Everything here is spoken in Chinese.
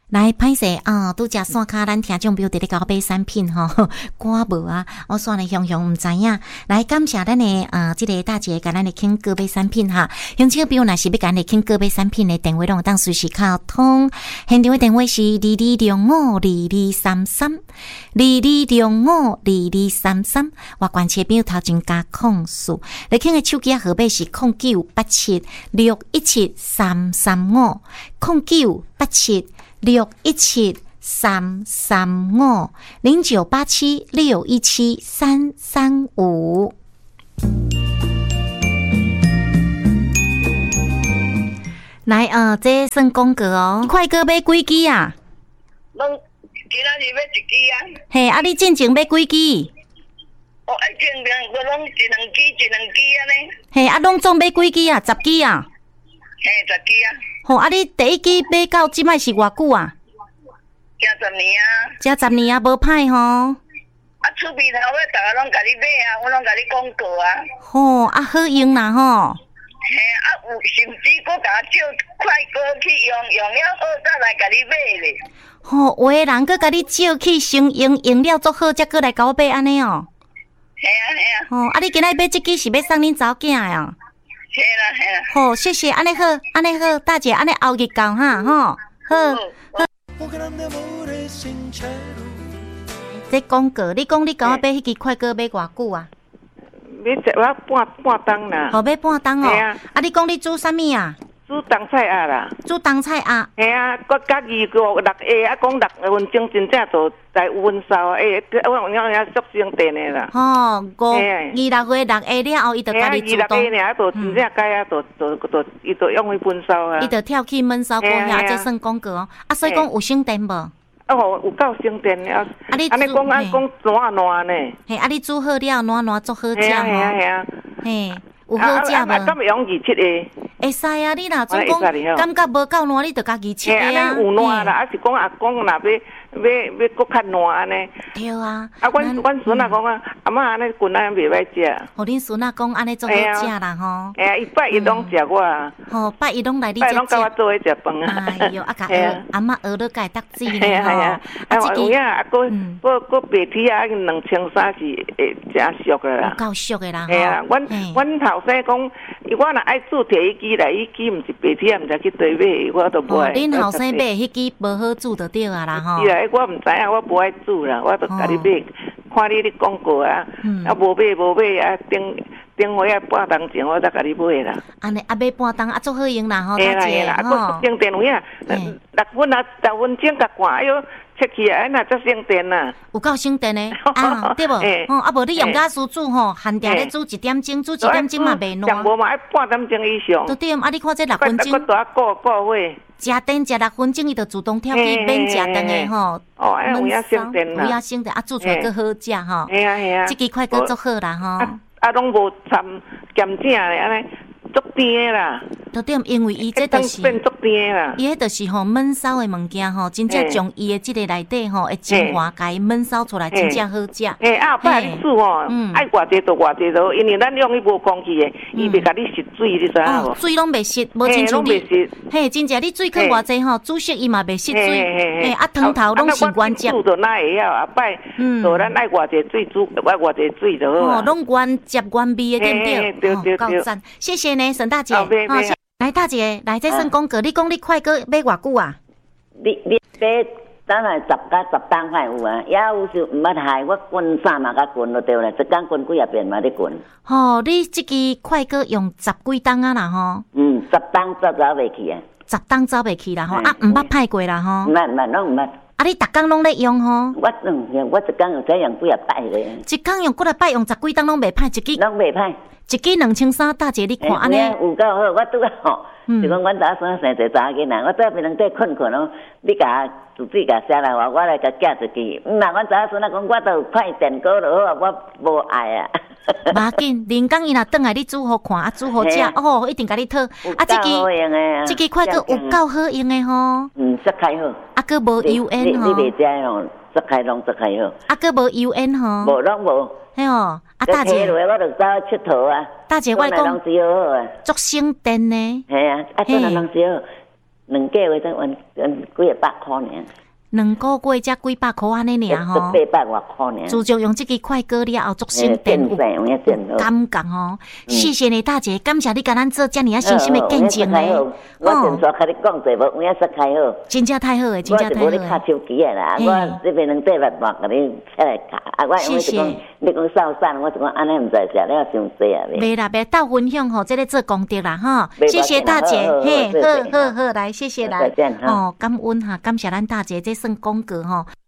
来歹势啊，拄只线卡咱听众朋友伫咧甲我买产品吼，我无啊，我线咧雄雄毋知影。来感谢咱的即个大姐甲咱的庆哥买产品哈。乡亲朋友若是要甲咱的庆哥买产品的电话，拢有当随时敲通。现场的电话是22052233，22052233。我关切朋友头前加控数，来庆的手机号码是0987-617-335，0987-617-335。来这算广告哦。快哥买几支啊？ 今仔日要一支啊。 嘿，你进前买几支？ 正我拢一两支安尼。 嘿，拢总买几支啊？10支啊？ 嘿，10支啊。 好，你第一支买到即摆是偌久啊？ 加10年啊。 加10年啊，无歹吼。 厝边头尾逐个拢甲你买啊，我拢甲你广告啊。 好，好用啦吼。 嘿，有甚至佫甲我借快哥去用了好再来甲你买咧。 吼，有的人佫甲你借去先用了足好，才佫来甲我买安尼哦。 嘿啊。 吼，你今仔买这支是要送恁查某囝的哦。 嘿啦。 好，谢谢，安尼好，大姐，安尼后日讲哈，吼，好。这广告，你讲你甲我买迄支快歌买偌久啊？ 要我半冬啦。 好，买半冬哦。 嘿啊。 你讲你煮啥物啊？ 煮冬菜啊啦。 煮冬菜啊。 嘿啊，我甲2个6下，讲6分钟真正就在有温烧啊。我有影速成电的啦。 吼，26月6下了后，伊就家己自动。 26下尔，就真正改啊，伊就用去焖烧啊。 伊就跳去焖烧锅遐，这算广告哦。所以讲有省电无？ 有够省电啊！安尼讲怎烂呢？ 嘿，你煮好了，烂足好食吼。 嘿啊。 嘿，有好食无？ 敢会用27个？ 会使啊！你若总讲感觉无够烂，你就家己切啊。 安尼有烂啦，是讲阿公若要搁较烂安尼。 对啊。 阮孙仔讲阿嬷安尼滚安袂歹食。 互恁孙仔讲安尼足好食啦吼。 伊拜伊拢食我啊。 吼，拜伊拢来你遮食。 拜拢甲我做伙食饭啊。 哎哟，甲阿嬷学了甲搭水呢吼。 有影搁白铁啊，2300是会真俗个啦。 够俗个啦。 嘿啊，阮后生讲，我若爱煮摕伊支来，伊支毋是白铁，毋知去倒买，我都无爱。 恁后生买迄支无好煮就对啊啦吼。 是啦，我毋知影，我无爱煮啦，我都甲你买，看你咧广告啊，无买啊，顶回啊半冬前我才甲你买啦。 安尼买半冬足好用啦吼，大姐吼。啊，省电有影，10分钟甲关，哎哟，切去啊，那才省电啦。 有够省电的啊，对无？无你用甲输煮吼，限定咧煮1点钟，煮1点钟嘛袂烂。 上无嘛爱半点钟以上。 对对，你看这6分钟。 我大顾火。 食电食6分钟，伊就自动跳去免食长的吼。 有影省电啦。 有影省电，煮出来佫好食吼。 嘿啊。 这支快佫足好啦吼。 拢无掺咸正咧，安尼足甜啦。 对对，因为伊这就是变足甜啦。 伊迄就是吼焖烧的物件吼，真正将伊的即个内底吼的精华甲伊焖烧出来，真正好食。 摆你煮吼，爱偌济就偌济就，因为咱用伊无空气的，伊袂甲你吸水，你知影无？ 水拢袂吸，无亲像你。嘿，真正你水放偌济吼，煮熟伊嘛袂吸水。汤头拢是原汁。 煮就哪会晓？摆就咱爱偌济水煮，偌济水就好。 哦，拢原汁原味的，对不对？ 对。 赞，谢谢呢，沈大姐。来，大姐，来这算广告。你讲你快歌买偌久啊？ 你买等下10到10当块有啊，也有时毋捌害我滚衫嘛，甲滚就对了，一工滚几啊遍嘛，你滚。 吼，你这支快歌用10几当啊啦吼 ？10当走袂去啊。 10当走袂去啦吼，毋捌歹过啦吼。 毋捌，拢毋捌。 你逐工拢咧用吼？ 我一工有使用几啊摆咧。 一工用几啊摆，用10几当拢袂歹，一支。 拢袂歹。 一支2300，大姐你看安尼。 有够好，我拄啊吼，就讲阮早生生一个查囡仔，我在边顶困咯，你甲自己甲写来话，我来甲寄出去。若阮早孙仔讲，我都有派电稿就好啊，我无爱啊。 无要紧，人工伊若转来你煮好看，煮好食，哦，一定甲你讨。这支快歌有够好用的吼。 色开好。 佫无油烟吼。 你袂知吼，色开好。 佫无油烟吼。 无拢无。 嘿吼，大姐， 我就走佚佗啊。 大姐，我讲，足省电呢。 系啊，做人拢少。 2个月才还几百块尔。 2个月才几百块安尼尔吼 ，800多块尔。 自从用这个快歌了后，足心电有感觉吼。谢谢你大姐，感谢你甲咱做遮尔啊深深的见证咧。 我正说甲你讲者，无有影说开好。 真正太好诶，真正太好诶。 我是无咧敲手机诶啦，我这边两块600甲你起来敲，我因为是讲你讲扫散，我就讲安尼毋知食了伤济啊。袂啦，袂斗分享吼，这个做功德啦哈。谢谢大姐，嘿，好，来，谢谢来。哦，感恩哈，感谢咱大姐，这算功德吼。